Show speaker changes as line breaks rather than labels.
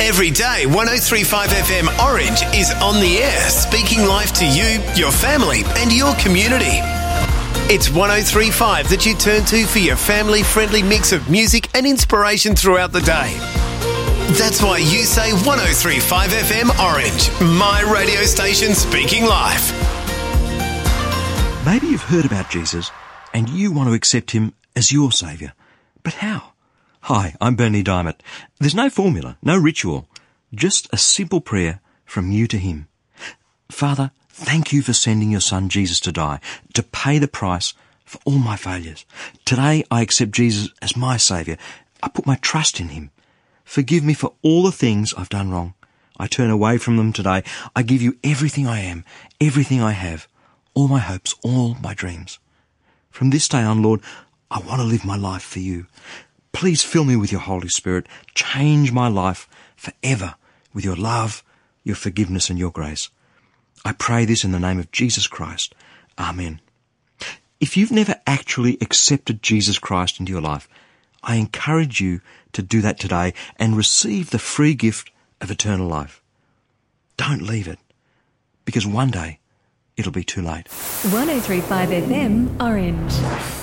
Every day, 103.5 FM Orange is on the air, speaking life to you, your family and your community. It's 103.5 that you turn to for your family-friendly mix of music and inspiration throughout the day. That's why you say 103.5 FM Orange, my radio station speaking life.
Maybe you've heard about Jesus and you want to accept him as your saviour. But how? Hi, I'm Bernie Diamond. There's no formula, no ritual, just a simple prayer from you to him. Father, thank you for sending your son Jesus to die, to pay the price for all my failures. Today I accept Jesus as my saviour. I put my trust in him. Forgive me for all the things I've done wrong. I turn away from them today. I give you everything I am, everything I have, all my hopes, all my dreams. From this day on, Lord, I want to live my life for you. Please fill me with your Holy Spirit. Change my life forever with your love, your forgiveness and your grace. I pray this in the name of Jesus Christ. Amen. If you've never actually accepted Jesus Christ into your life, I encourage you to do that today and receive the free gift of eternal life. Don't leave it, because one day it'll be too late.
103.5 FM Orange.